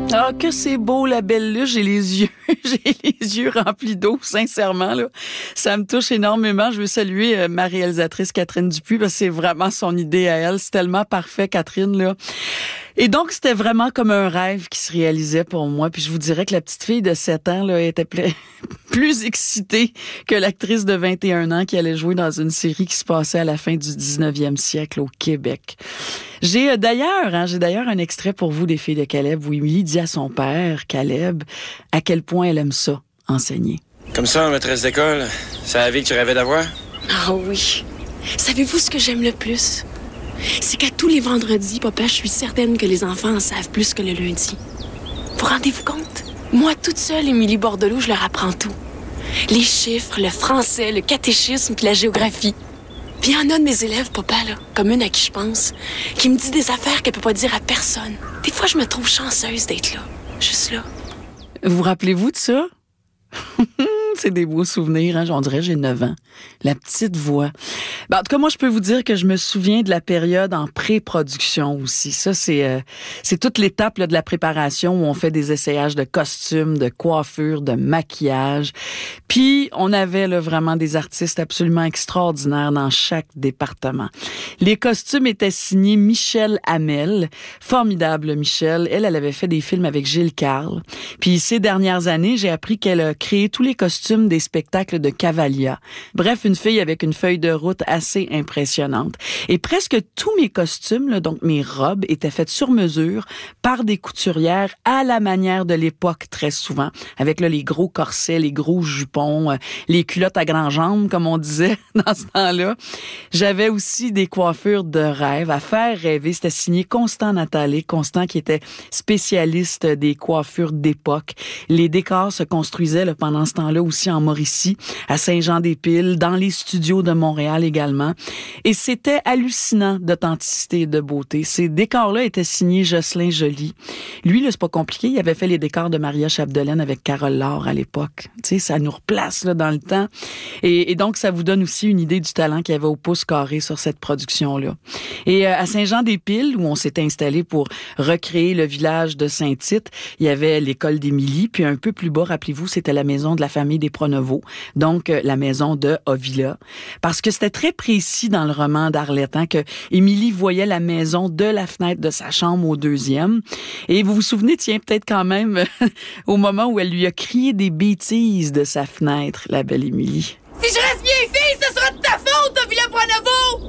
Ah, que c'est beau, la belle Luce. J'ai les yeux remplis d'eau, sincèrement, là. Ça me touche énormément. Je veux saluer ma réalisatrice Catherine Dupuis parce que c'est vraiment son idée à elle. C'est tellement parfait, Catherine, là. Et donc, c'était vraiment comme un rêve qui se réalisait pour moi. Puis je vous dirais que la petite fille de 7 ans là, était plus excitée que l'actrice de 21 ans qui allait jouer dans une série qui se passait à la fin du 19e siècle au Québec. J'ai d'ailleurs un extrait pour vous des Filles de Caleb où Émilie dit à son père, Caleb, à quel point elle aime ça, enseigner. Comme ça, maîtresse d'école, c'est la vie que tu rêvais d'avoir? Ah oui. Savez-vous ce que j'aime le plus? C'est qu'à tous les vendredis, papa, je suis certaine que les enfants en savent plus que le lundi. Vous rendez-vous compte? Moi, toute seule, Émilie Bordelot, je leur apprends tout. Les chiffres, le français, le catéchisme puis la géographie. Puis il y en a de mes élèves, papa, là, comme une à qui je pense, qui me dit des affaires qu'elle peut pas dire à personne. Des fois, je me trouve chanceuse d'être là. Juste là. Vous rappelez-vous de ça? C'est des beaux souvenirs, hein? On dirait que j'ai 9 ans. La petite voix. Ben, en tout cas, moi, je peux vous dire que je me souviens de la période en pré-production aussi. Ça, c'est toute l'étape là, de la préparation où on fait des essayages de costumes, de coiffure, de maquillage. Puis, on avait là, vraiment des artistes absolument extraordinaires dans chaque département. Les costumes étaient signés Michel Hamel. Formidable, Michel. Elle avait fait des films avec Gilles Carle. Puis, ces dernières années, j'ai appris qu'elle a créé tous les costumes des spectacles de Cavalia. Bref, une fille avec une feuille de route assez impressionnante. Et presque tous mes costumes, là, donc mes robes, étaient faites sur mesure par des couturières à la manière de l'époque très souvent, avec là, les gros corsets, les gros jupons, les culottes à grandes jambes, comme on disait dans ce temps-là. J'avais aussi des coiffures de rêve à faire rêver. C'était signé Constant Nathalie, Constant qui était spécialiste des coiffures d'époque. Les décors se construisaient là, pendant ce temps-là aussi en Mauricie, à Saint-Jean-des-Piles, dans les studios de Montréal également. Et c'était hallucinant d'authenticité et de beauté. Ces décors-là étaient signés Jocelyn Joly. Lui, là, c'est pas compliqué. Il avait fait les décors de Maria Chapdelaine avec Carole Laure à l'époque. Tu sais, ça nous replace là, dans le temps. Et donc, ça vous donne aussi une idée du talent qu'il y avait au pouce carré sur cette production-là. Et à Saint-Jean-des-Piles, où on s'était installé pour recréer le village de Saint-Tite, il y avait l'école d'Émilie, puis un peu plus bas, rappelez-vous, c'était la maison de la famille des Pronovo, donc la maison de Ovila. Parce que c'était très précis dans le roman d'Arlette, hein, que Émilie voyait la maison de la fenêtre de sa chambre au 2e. Et vous vous souvenez, tiens, peut-être quand même, au moment où elle lui a crié des bêtises de sa fenêtre, la belle Émilie. Si je reste vieille fille, ce sera de ta faute, Ovila Pronovo!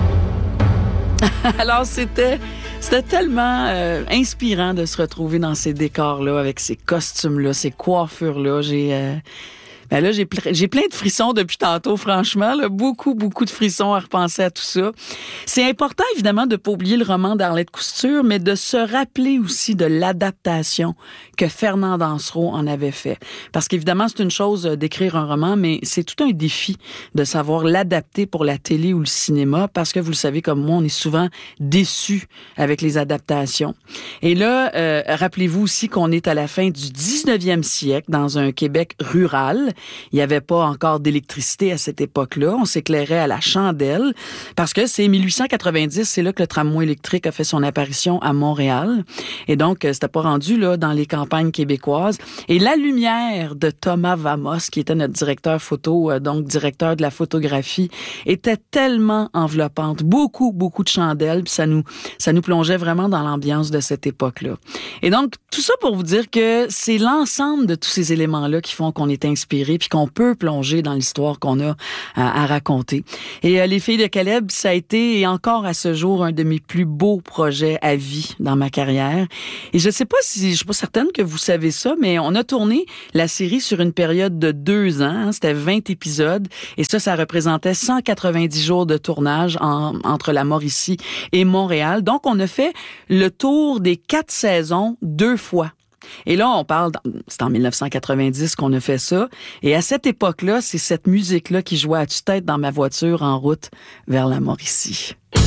Alors, c'était tellement inspirant de se retrouver dans ces décors-là, avec ces costumes-là, ces coiffures-là. J'ai plein de frissons depuis tantôt, franchement. Là. Beaucoup de frissons à repenser à tout ça. C'est important, évidemment, de ne pas oublier le roman d'Arlette Couture, mais de se rappeler aussi de l'adaptation que Fernand Dansereau en avait fait. Parce qu'évidemment, c'est une chose d'écrire un roman, mais c'est tout un défi de savoir l'adapter pour la télé ou le cinéma, parce que vous le savez comme moi, on est souvent déçus avec les adaptations. Et là, rappelez-vous aussi qu'on est à la fin du 19e siècle, dans un Québec rural. Il n'y avait pas encore d'électricité à cette époque-là. On s'éclairait à la chandelle parce que c'est 1890, c'est là que le tramway électrique a fait son apparition à Montréal. Et donc, c'était pas rendu là dans les campagnes québécoises. Et la lumière de Thomas Vamos, qui était notre directeur photo, donc directeur de la photographie, était tellement enveloppante. Beaucoup de chandelles. Puis ça nous plongeait vraiment dans l'ambiance de cette époque-là. Et donc, tout ça pour vous dire que c'est l'ensemble de tous ces éléments-là qui font qu'on est inspiré puis qu'on peut plonger dans l'histoire qu'on a à raconter. Et Les Filles de Caleb, ça a été et encore à ce jour un de mes plus beaux projets à vie dans ma carrière. Et je suis pas certaine que vous savez ça, mais on a tourné la série sur une période de 2 ans. Hein, c'était 20 épisodes et ça représentait 190 jours de tournage entre la Mauricie et Montréal. Donc, on a fait le tour des 4 saisons 2 fois. Et là, c'est en 1990 qu'on a fait ça. Et à cette époque-là, c'est cette musique-là qui jouait à tue-tête dans ma voiture en route vers la Mauricie.